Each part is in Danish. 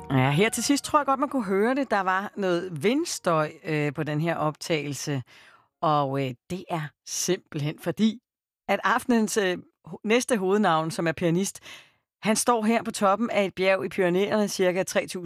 Ja, her til sidst tror jeg godt, man kunne høre det. Der var noget vindstøj på den her optagelse, og det er simpelthen fordi, at aftenens næste hovednavn, som er pianist, han står her på toppen af et bjerg i Pyrenæerne, cirka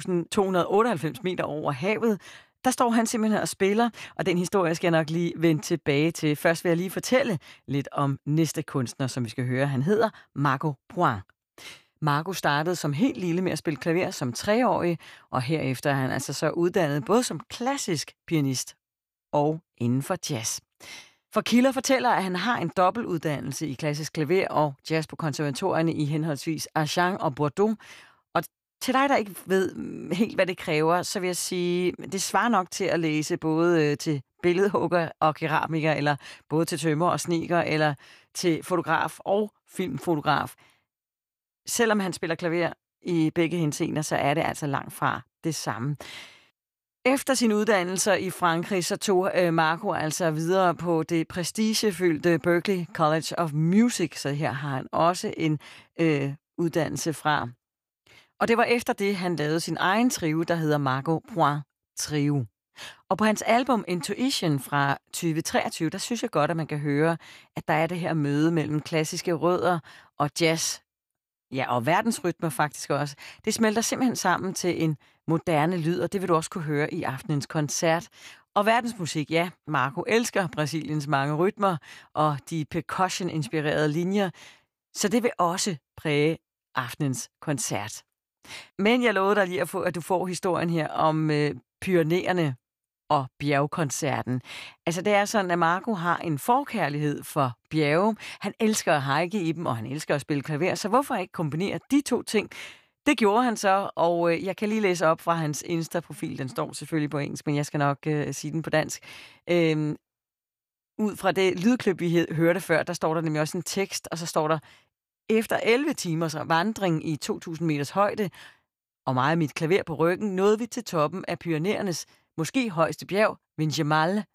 3.298 meter over havet. Der står han simpelthen og spiller, og den historie skal jeg nok lige vende tilbage til. Først vil jeg lige fortælle lidt om næste kunstner, som vi skal høre. Han hedder Marco Poin. Marco startede som helt lille med at spille klaver som 3-årig, og herefter er han altså så uddannet både som klassisk pianist og inden for jazz. For kilder fortæller, at han har en dobbeltuddannelse i klassisk klaver og jazz på konservatorierne i henholdsvis Agen og Bordeaux. Og til dig, der ikke ved helt, hvad det kræver, så vil jeg sige, det svarer nok til at læse både til billedhugger og keramiker, eller både til tømrer og snedker, eller til fotograf og filmfotograf. Selvom han spiller klaver i begge henseender, så er det altså langt fra det samme. Efter sin uddannelser i Frankrig, så tog Marco altså videre på det prestigefyldte Berklee College of Music, så her har han også en uddannelse fra. Og det var efter det, han lavede sin egen trio, der hedder Marco Poin Trio. Og på hans album Intuition fra 2023, der synes jeg godt, at man kan høre, at der er det her møde mellem klassiske rødder og jazz. Ja, og verdensrytmer faktisk også. Det smelter simpelthen sammen til en moderne lyd, og det vil du også kunne høre i aftenens koncert. Og verdensmusik, ja, Marco elsker Brasiliens mange rytmer og de percussion-inspirerede linjer, så det vil også præge aftenens koncert. Men jeg lovede dig lige at du får historien her om Pyrenæerne og bjergkoncerten. Altså det er sådan, at Marco har en forkærlighed for bjerge. Han elsker at hike i dem, og han elsker at spille klaver, så hvorfor ikke kombinere de to ting? Det gjorde han så, og jeg kan lige læse op fra hans Insta-profil. Den står selvfølgelig på engelsk, men jeg skal nok sige den på dansk. Ud fra det lydklip, vi hørte før, der står der nemlig også en tekst, og så står der, efter 11 timers vandring i 2.000 meters højde, og meget af mit klaver på ryggen, nåede vi til toppen af Pyrenæernes måske højeste bjerg, Vingemal,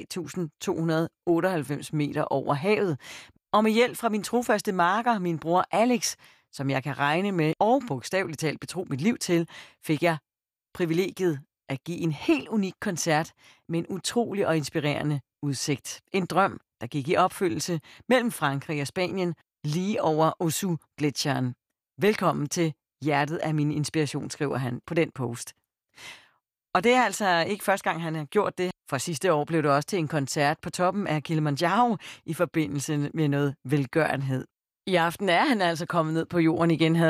3.298 meter over havet. Og med hjælp fra min trofaste makker, min bror Alex, som jeg kan regne med og bogstaveligt talt betro mit liv til, fik jeg privilegiet at give en helt unik koncert med en utrolig og inspirerende udsigt. En drøm, der gik i opfyldelse mellem Frankrig og Spanien, lige over Osu-gletsjeren. Velkommen til hjertet af min inspiration, skriver han på den post. Og det er altså ikke første gang, han har gjort det. For sidste år blev det også til en koncert på toppen af Kilimanjaro i forbindelse med noget velgørenhed. I aften er han altså kommet ned på jorden igen,